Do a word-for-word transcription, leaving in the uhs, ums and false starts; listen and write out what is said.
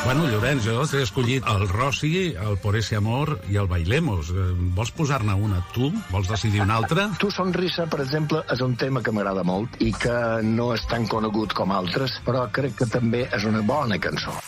Bueno, Llorenç, jo t'he escollit el Rossi, el Por ese amor i el Bailemos. Vols posar-ne una tu? Vols decidir una altra? Tu Sonrisa, per exemple, és un tema que m'agrada molt i que no és tan conegut com altres, però crec que també és una bona cançó.